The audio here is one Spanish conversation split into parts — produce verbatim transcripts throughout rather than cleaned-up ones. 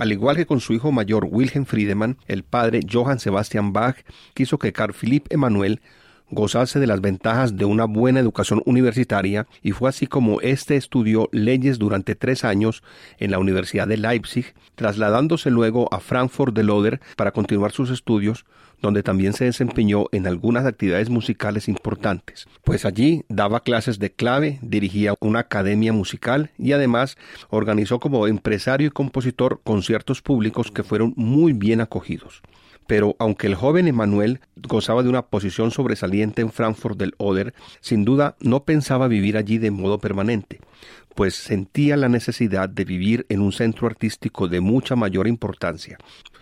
Al igual que con su hijo mayor Wilhelm Friedemann, el padre Johann Sebastian Bach quiso que Carl Philipp Emanuel gozase de las ventajas de una buena educación universitaria, y fue así como éste estudió leyes durante tres años en la Universidad de Leipzig, trasladándose luego a Frankfurt del Oder para continuar sus estudios, donde también se desempeñó en algunas actividades musicales importantes, pues allí daba clases de clave, dirigía una academia musical y además organizó como empresario y compositor conciertos públicos que fueron muy bien acogidos. Pero aunque el joven Emanuel gozaba de una posición sobresaliente en Frankfurt del Oder, sin duda no pensaba vivir allí de modo permanente, pues sentía la necesidad de vivir en un centro artístico de mucha mayor importancia.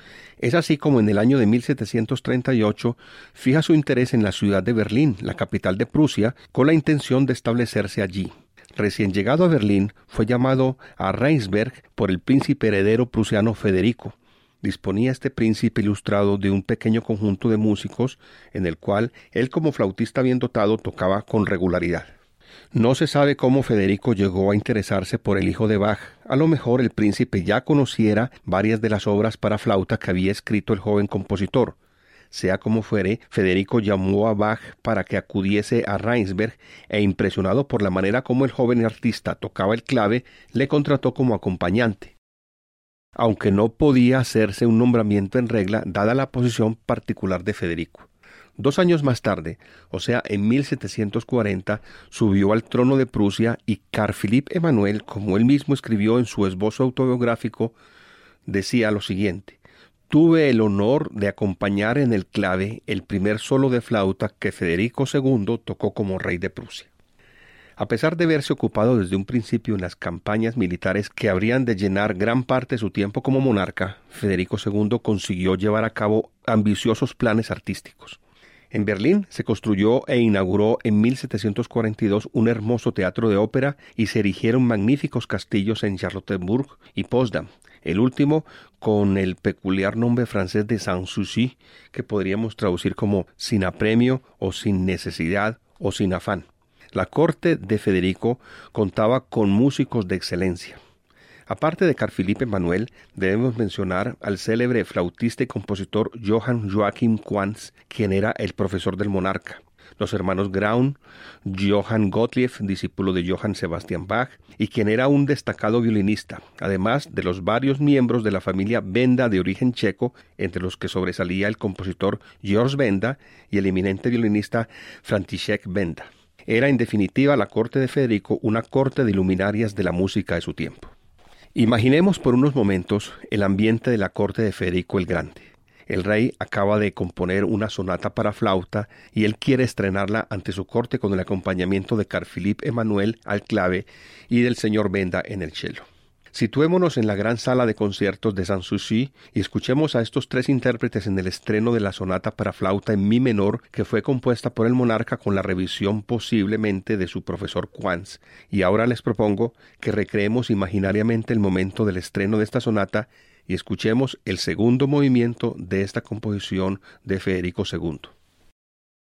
Es así como en el año de mil setecientos treinta y ocho fija su interés en la ciudad de Berlín, la capital de Prusia, con la intención de establecerse allí. Recién llegado a Berlín, fue llamado a Rheinsberg por el príncipe heredero prusiano Federico. Disponía este príncipe ilustrado de un pequeño conjunto de músicos, en el cual él como flautista bien dotado tocaba con regularidad. No se sabe cómo Federico llegó a interesarse por el hijo de Bach. A lo mejor el príncipe ya conociera varias de las obras para flauta que había escrito el joven compositor. Sea como fuere, Federico llamó a Bach para que acudiese a Rheinsberg e, impresionado por la manera como el joven artista tocaba el clave, le contrató como acompañante. Aunque no podía hacerse un nombramiento en regla dada la posición particular de Federico. Dos años más tarde, o sea en mil setecientos cuarenta, subió al trono de Prusia y Carl Philipp Emanuel, como él mismo escribió en su esbozo autobiográfico, decía lo siguiente: «Tuve el honor de acompañar en el clave el primer solo de flauta que Federico segundo tocó como rey de Prusia». A pesar de verse ocupado desde un principio en las campañas militares que habrían de llenar gran parte de su tiempo como monarca, Federico segundo consiguió llevar a cabo ambiciosos planes artísticos. En Berlín se construyó e inauguró en mil setecientos cuarenta y dos un hermoso teatro de ópera y se erigieron magníficos castillos en Charlottenburg y Potsdam, el último con el peculiar nombre francés de Sans-Souci, que podríamos traducir como sin apremio o sin necesidad o sin afán. La corte de Federico contaba con músicos de excelencia. Aparte de Carl Philipp Emanuel, debemos mencionar al célebre flautista y compositor Johann Joachim Quantz, quien era el profesor del monarca, los hermanos Graun, Johann Gottlieb, discípulo de Johann Sebastian Bach, y quien era un destacado violinista, además de los varios miembros de la familia Benda de origen checo, entre los que sobresalía el compositor George Benda y el eminente violinista František Benda. Era en definitiva la corte de Federico una corte de luminarias de la música de su tiempo. Imaginemos por unos momentos el ambiente de la corte de Federico el Grande. El rey acaba de componer una sonata para flauta y él quiere estrenarla ante su corte con el acompañamiento de Carl Philipp Emanuel al clave y del señor Benda en el cello. Situémonos en la gran sala de conciertos de Sans-Souci y escuchemos a estos tres intérpretes en el estreno de la sonata para flauta en mi menor, que fue compuesta por el monarca con la revisión posiblemente de su profesor Quantz. Y ahora les propongo que recreemos imaginariamente el momento del estreno de esta sonata y escuchemos el segundo movimiento de esta composición de Federico segundo.